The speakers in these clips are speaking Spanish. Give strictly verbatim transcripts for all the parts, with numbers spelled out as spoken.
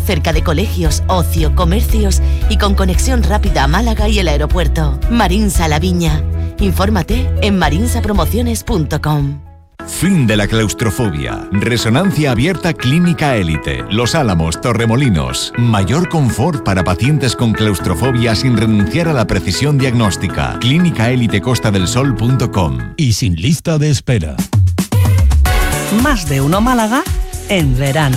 cerca de colegios, ocio, comercios y con conexión rápida a Málaga y el aeropuerto. Marinsa La Viña. Infórmate en marinsa promociones punto com. Fin de la claustrofobia. Resonancia abierta Clínica Élite. Los Álamos, Torremolinos. Mayor confort para pacientes con claustrofobia sin renunciar a la precisión diagnóstica. clínica élite costa del sol punto com. Y sin lista de espera. Más de uno Málaga en verano.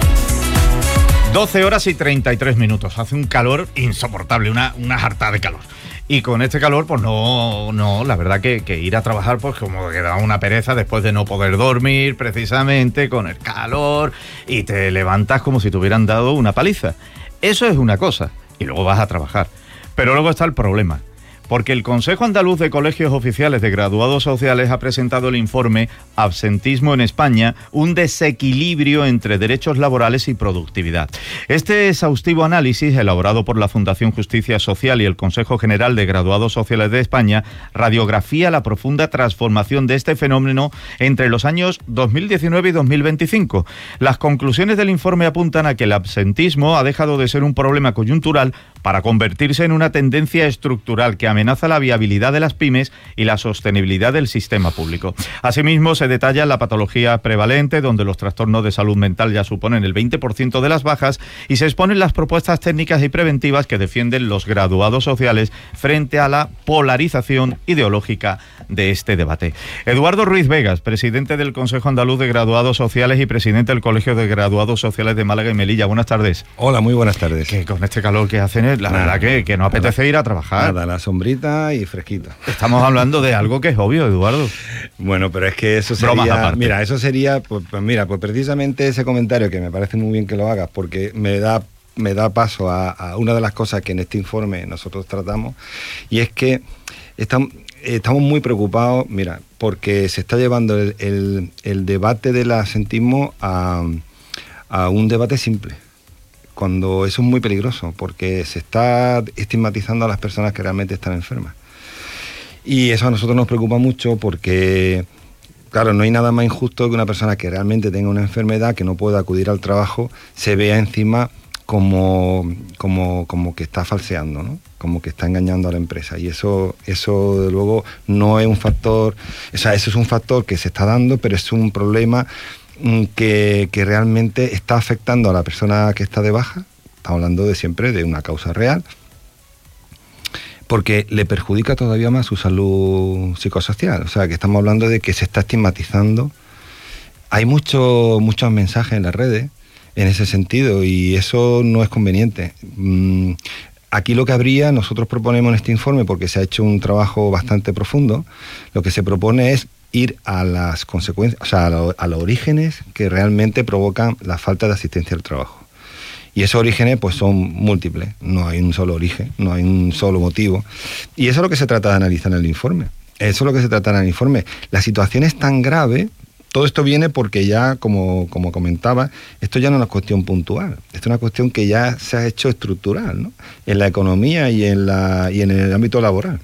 doce horas y treinta y tres minutos. Hace un calor insoportable, una, una jarta de calor. Y con este calor, pues no, no, la verdad que, que ir a trabajar, pues como que da una pereza después de no poder dormir, precisamente, con el calor, y te levantas como si te hubieran dado una paliza. Eso es una cosa, y luego vas a trabajar. Pero luego está el problema, porque el Consejo Andaluz de Colegios Oficiales de Graduados Sociales ha presentado el informe Absentismo en España, un desequilibrio entre derechos laborales y productividad. Este exhaustivo análisis, elaborado por la Fundación Justicia Social y el Consejo General de Graduados Sociales de España, radiografía la profunda transformación de este fenómeno entre los años dos mil diecinueve y dos mil veinticinco. Las conclusiones del informe apuntan a que el absentismo ha dejado de ser un problema coyuntural para convertirse en una tendencia estructural que amenaza la viabilidad de las pymes y la sostenibilidad del sistema público. Asimismo, se detalla la patología prevalente, donde los trastornos de salud mental ya suponen el veinte por ciento de las bajas, y se exponen las propuestas técnicas y preventivas que defienden los graduados sociales frente a la polarización ideológica de este debate. Eduardo Ruiz Vegas, presidente del Consejo Andaluz de Graduados Sociales y presidente del Colegio de Graduados Sociales de Málaga y Melilla. Buenas tardes. Hola, muy buenas tardes. Que con este calor que hacen, la nada, verdad que, que no apetece nada, ir a trabajar. Nada, la sombrita y fresquita. Estamos hablando de algo que es obvio, Eduardo. Bueno, pero es que eso sería... Mira, eso sería... Pues, pues mira, pues precisamente ese comentario, que me parece muy bien que lo hagas, porque me da... me da paso a, a una de las cosas que en este informe nosotros tratamos, y es que estamos, estamos muy preocupados, mira, porque se está llevando el, el, el debate del absentismo a, a un debate simple, cuando eso es muy peligroso, porque se está estigmatizando a las personas que realmente están enfermas. Y eso a nosotros nos preocupa mucho porque, claro, no hay nada más injusto que una persona que realmente tenga una enfermedad, que no pueda acudir al trabajo, se vea encima como, como, como que está falseando, ¿no? Como que está engañando a la empresa. Y eso, eso de luego no es un factor, o sea, eso es un factor que se está dando, pero es un problema que, que realmente está afectando a la persona que está de baja. Estamos hablando de siempre de una causa real, porque le perjudica todavía más su salud psicosocial. O sea, que estamos hablando de que se está estigmatizando. Hay mucho, muchos mensajes en las redes en ese sentido, y eso no es conveniente. Aquí lo que habría, nosotros proponemos en este informe, porque se ha hecho un trabajo bastante profundo, lo que se propone es ir a las consecuencias, o sea, a, lo, a los orígenes que realmente provocan la falta de asistencia al trabajo. Y esos orígenes pues son múltiples, no hay un solo origen, no hay un solo motivo. Y eso es lo que se trata de analizar en el informe. Eso es lo que se trata en el informe. La situación es tan grave. Todo esto viene porque ya, como, como comentaba, esto ya no es una cuestión puntual, esto es una cuestión que ya se ha hecho estructural, ¿no? En la economía y en, la, y en el ámbito laboral.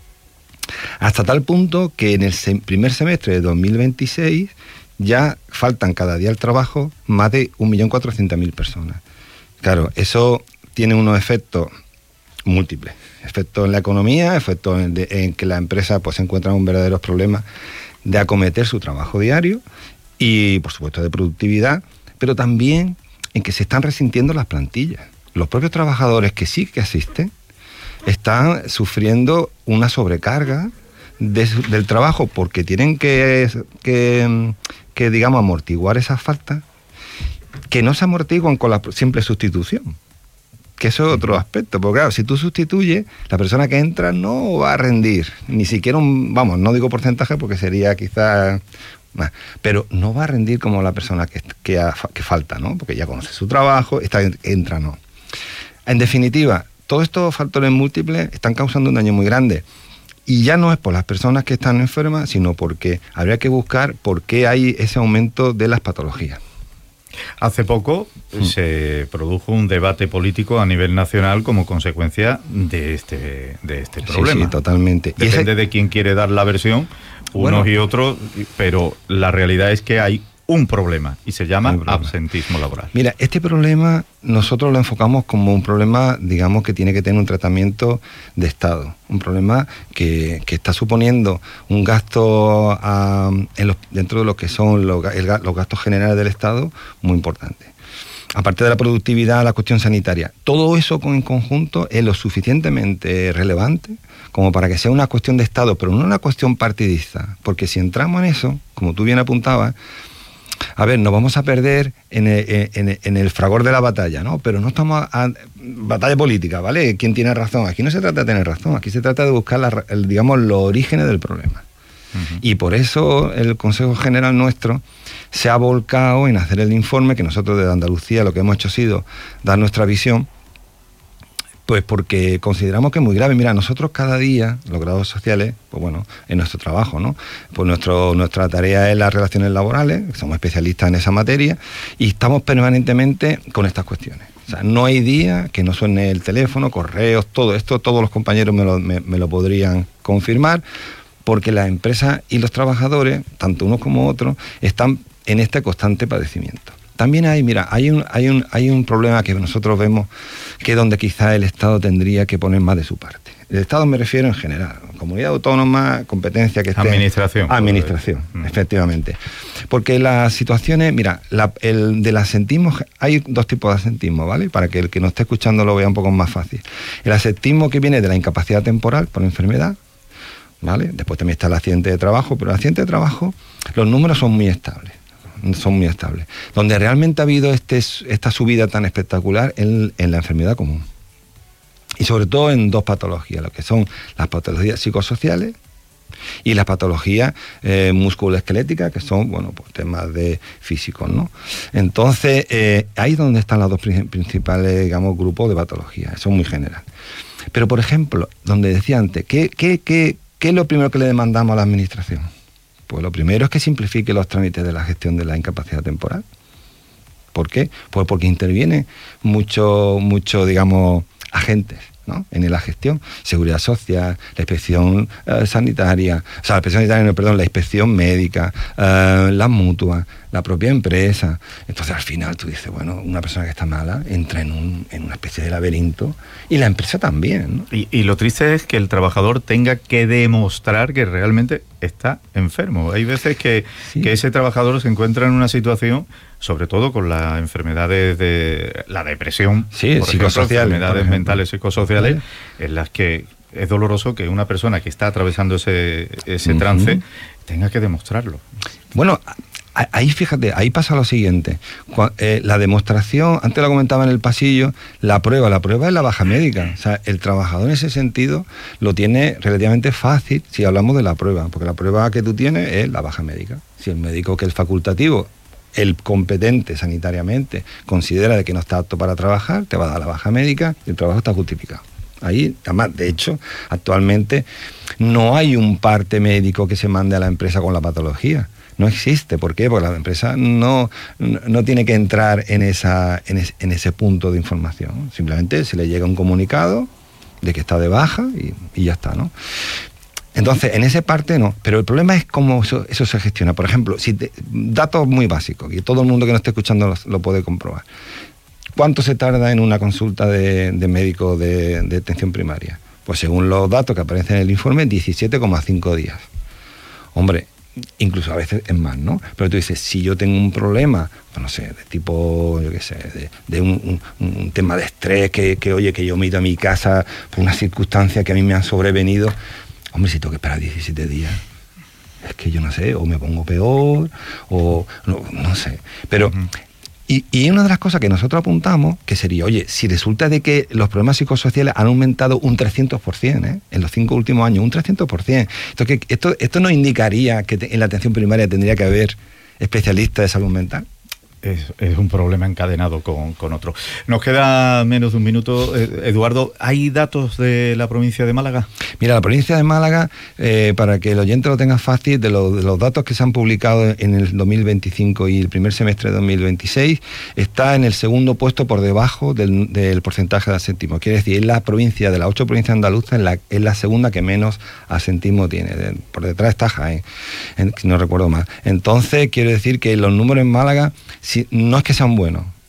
Hasta tal punto que en el se- primer semestre de dos mil veintiséis ya faltan cada día al trabajo más de un millón cuatrocientas mil personas. Claro, eso tiene unos efectos múltiples. Efectos en la economía, efectos en, de, en que la empresa pues, se encuentra en un verdadero problema de acometer su trabajo diario y, por supuesto, de productividad, pero también en que se están resintiendo las plantillas. Los propios trabajadores que sí que asisten están sufriendo una sobrecarga de, del trabajo porque tienen que, que, que, digamos, amortiguar esas faltas que no se amortiguan con la simple sustitución. Que eso es otro aspecto, porque claro, si tú sustituyes, la persona que entra no va a rendir, ni siquiera un, vamos, no digo porcentaje porque sería quizás más, pero no va a rendir como la persona que, que, ha, que falta, ¿no? Porque ya conoce su trabajo, está, entra, no. En definitiva, todos estos factores múltiples están causando un daño muy grande. Y ya no es por las personas que están enfermas, sino porque habría que buscar por qué hay ese aumento de las patologías. Hace poco mm. se produjo un debate político a nivel nacional como consecuencia de este, de este problema. Sí, sí, totalmente. Depende ese... de quién quiere dar la versión, unos bueno. y otros, pero la realidad es que hay un problema y se llama problema. absentismo laboral. Mira, este problema nosotros lo enfocamos como un problema, digamos, que tiene que tener un tratamiento de Estado. Un problema que, que está suponiendo un gasto a, en los, dentro de lo que son los, el, los gastos generales del Estado muy importante. Aparte de la productividad, la cuestión sanitaria. Todo eso en conjunto es lo suficientemente relevante como para que sea una cuestión de Estado, pero no una cuestión partidista. Porque si entramos en eso, como tú bien apuntabas, a ver, nos vamos a perder en el, en, en el fragor de la batalla, ¿no? Pero no estamos a, a batalla política, ¿vale? ¿Quién tiene razón? Aquí no se trata de tener razón, aquí se trata de buscar, la, el, digamos, los orígenes del problema. Uh-huh. Y por eso el Consejo General nuestro se ha volcado en hacer el informe, que nosotros desde Andalucía lo que hemos hecho ha sido dar nuestra visión, pues porque consideramos que es muy grave. Mira, nosotros cada día, los grados sociales, pues bueno, en nuestro trabajo, ¿no? Pues nuestro, nuestra tarea es las relaciones laborales, somos especialistas en esa materia, y estamos permanentemente con estas cuestiones. O sea, no hay día que no suene el teléfono, correos, todo esto, todos los compañeros me lo, me, me lo podrían confirmar, porque las empresas y los trabajadores, tanto unos como otros, están en este constante padecimiento. También hay, mira, hay un, hay un, hay un problema que nosotros vemos que es donde quizá el Estado tendría que poner más de su parte. El Estado me refiero en general, comunidad autónoma, competencia que esté... Administración. Administración, mm. efectivamente. Porque las situaciones, mira, la, el del asentismo, hay dos tipos de asentismo, ¿vale? Para que el que nos esté escuchando lo vea un poco más fácil. El asentismo que viene de la incapacidad temporal por enfermedad, ¿vale? Después también está el accidente de trabajo, pero el accidente de trabajo, los números son muy estables. son muy estables. Donde realmente ha habido este, esta subida tan espectacular en, en la enfermedad común. Y sobre todo en dos patologías, lo que son las patologías psicosociales y las patologías eh, musculoesqueléticas, que son, bueno, pues temas de físicos, ¿no? Entonces, eh, ahí es donde están los dos principales, digamos, grupos de patologías, son muy generales. Pero, por ejemplo, donde decía antes, ¿qué, qué, qué, qué es lo primero que le demandamos a la administración? Pues lo primero es que simplifique los trámites de la gestión de la incapacidad temporal. ¿Por qué? Pues porque interviene mucho, mucho, digamos, agentes, ¿no? En la gestión, seguridad social, la inspección eh, sanitaria, o sea, la inspección sanitaria, no, perdón, la inspección médica, eh, las mutuas, la propia empresa. Entonces al final tú dices, bueno, una persona que está mala entra en, un, en una especie de laberinto y la empresa también, ¿no? Y, y lo triste es que el trabajador tenga que demostrar que realmente está enfermo. Hay veces que, sí. que ese trabajador se encuentra en una situación, sobre todo con las enfermedades de la depresión, sí, por ejemplo, enfermedades mentales psicosociales, ¿vale? En las que es doloroso que una persona que está atravesando ese, ese uh-huh. trance tenga que demostrarlo. Bueno, ahí fíjate, ahí pasa lo siguiente. La demostración, antes lo comentaba en el pasillo, la prueba, la prueba es la baja médica. O sea, el trabajador en ese sentido lo tiene relativamente fácil si hablamos de la prueba, porque la prueba que tú tienes es la baja médica. Si el médico que es facultativo, el competente sanitariamente, considera de que no está apto para trabajar, te va a dar la baja médica y el trabajo está justificado. Ahí, además, de hecho, actualmente no hay un parte médico que se mande a la empresa con la patología. No existe. ¿Por qué? Porque la empresa no, no, no tiene que entrar en, esa, en, es, en ese punto de información. Simplemente se le llega un comunicado de que está de baja y, y ya está, ¿no? Entonces, en esa parte no. Pero el problema es cómo eso, eso se gestiona. Por ejemplo, si te, datos muy básicos, y todo el mundo que nos esté escuchando lo, lo puede comprobar. ¿Cuánto se tarda en una consulta de, de médico de, de atención primaria? Pues según los datos que aparecen en el informe, diecisiete coma cinco días. Hombre, incluso a veces es más, ¿no? Pero tú dices, si yo tengo un problema, pues no sé, de tipo, yo qué sé, de, de un, un, un tema de estrés, que, que oye, que yo me he ido a mi casa por una circunstancia que a mí me han sobrevenido, hombre, si tengo que esperar diecisiete días, es que yo no sé, o me pongo peor, o no, no sé. Pero, uh-huh. y, y una de las cosas que nosotros apuntamos, que sería, oye, si resulta de que los problemas psicosociales han aumentado un trescientos por ciento, ¿eh? En los cinco últimos años, un trescientos por ciento. Esto, que, esto, esto no indicaría que te, en la atención primaria tendría que haber especialistas de salud mental. Es, es un problema encadenado con, con otro. Nos queda menos de un minuto. Eduardo, ¿hay datos de la provincia de Málaga? Mira, la provincia de Málaga, eh, para que el oyente lo tenga fácil, de, lo, de los datos que se han publicado en el dos mil veinticinco y el primer semestre de dos mil veintiséis, está en el segundo puesto por debajo del, del porcentaje de asentismo. Quiere decir, es la provincia de las ocho provincias andaluzas, es la, es la segunda que menos asentismo tiene. De, por detrás está Jaén, en, si no recuerdo mal. Entonces, quiero decir que los números en Málaga, si, no es que sean buenos,